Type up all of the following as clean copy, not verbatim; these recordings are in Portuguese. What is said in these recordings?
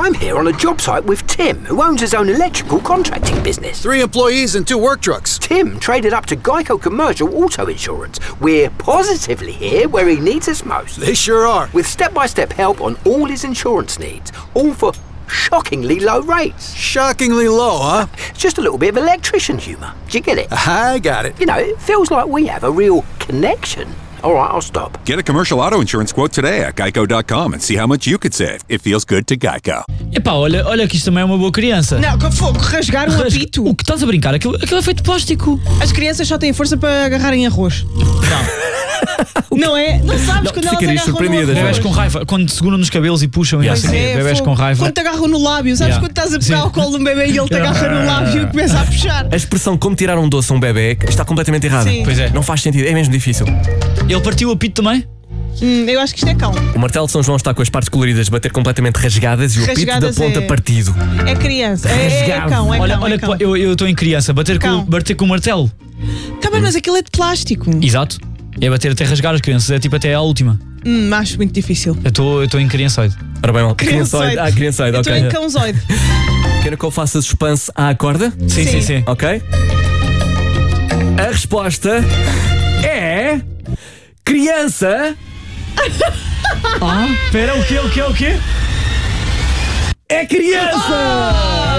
I'm here on a job site with Tim, who owns his own electrical contracting business. 3 employees and 2 work trucks. Tim traded up to Geico Commercial Auto Insurance. We're positively here where he needs us most. They sure are. With step-by-step help on all his insurance needs, all for shockingly low rates. Shockingly low, huh? It's just a little bit of electrician humour. Do you get it? I got it. You know, it feels like we have a real connection. All right, I'll stop. Get a commercial auto insurance quote today at geico.com and see how much you could save. It feels good to Geico. Epá, olha que isto também é uma boa criança. Não, que fogo, rasgar um apito. O que estás a brincar? Aquilo é feito de plástico. As crianças só têm força para agarrarem arroz. Não é? Não sabes quando elas ficarias agarram surpreendida, no arroz. Bebés com raiva, quando te seguram nos cabelos e puxam e assim, É, bebés fogo. com raiva. Quando te agarram no lábio, sabes quando estás a pegar ao colo de um bebê e ele te agarra no lábio e começa a puxar. A expressão como tirar um doce a um bebê está completamente errada. Sim. Pois é. Não faz sentido, é mesmo difícil. Ele partiu o apito também? Eu acho que isto é cão. O martelo de São João está com as partes coloridas de bater completamente rasgadas e o apito da Rasgadas ponta partido. É criança, é cão, é Olha, cão. olha, é cão. eu estou em criança, bater Cão. com o martelo. Tá bem, mas aquilo é de plástico. Exato. É bater até rasgar as crianças, é tipo até à última. Acho muito difícil. Eu estou em criançoide. Ora bem, mal. Criançoide. Criançoide, Eu estou ok. em cãozoide. Quero que eu faça suspense à corda? Sim. Ok? A resposta é... Criança... Espera, o quê? É criança!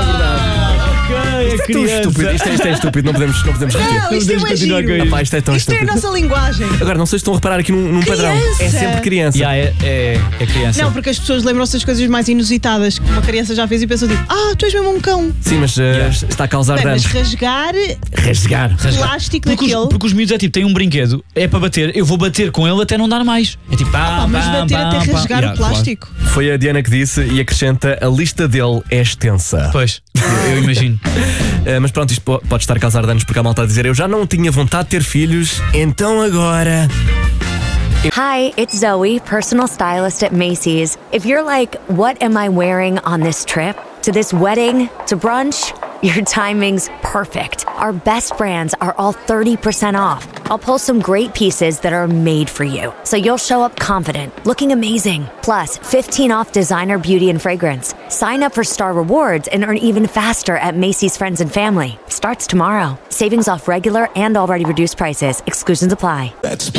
Ok, Isto é tão estúpido. Isto é estúpido, não podemos repetir. Não, isto é Podemos continuar com giro. isto. Epá, isto é tão Isto é a estúpido. nossa linguagem. Agora, não sei se estão a reparar aqui num padrão. É sempre criança. É criança. Não, porque as pessoas lembram-se das coisas mais inusitadas que uma criança já fez e pensam tipo, tu és mesmo um cão. Sim, mas está a causar Bem, mas danos. rasgar plástico daquele. Porque os miúdos é tipo, tem um brinquedo, é para bater, eu vou bater com ele até não dar mais. É tipo, Mas bater até rasgar o plástico. Foi a Diana que disse e acrescenta, a lista dele é extensa. Pois, eu imagino. Mas pronto, isto pode estar a causar danos porque a malta a dizer, eu já não tinha vontade de ter filhos, então agora... Hi, it's Zoe, personal stylist at Macy's. If you're like, what am I wearing on this trip? To this wedding? To brunch? Your timing's perfect. Our best brands are all 30% off. I'll pull some great pieces that are made for you, so you'll show up confident, looking amazing. Plus, 15 off designer beauty and fragrance. Sign up for Star Rewards and earn even faster at Macy's Friends and Family. Starts tomorrow. Savings off regular and already reduced prices. Exclusions apply.